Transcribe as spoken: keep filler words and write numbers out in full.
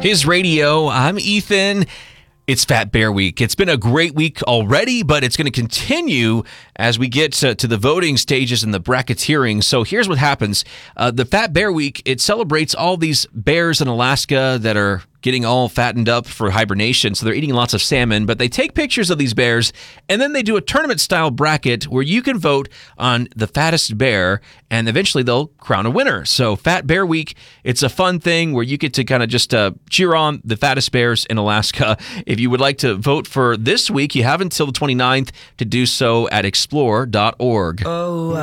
His Radio. I'm Ethan. It's Fat Bear Week. It's been a great week already, but it's going to continue as we get to, to the voting stages and the bracketeering. So here's what happens. Uh, the Fat Bear Week, it celebrates all these bears in Alaska that are getting all fattened up for hibernation. So they're eating lots of salmon, but they take pictures of these bears, and then they do a tournament-style bracket where you can vote on the fattest bear, and eventually they'll crown a winner. So Fat Bear Week, it's a fun thing where you get to kind of just uh, cheer on the fattest bears in Alaska. If you would like to vote for this week, you have until the twenty-ninth to do so at explore dot org. Oh,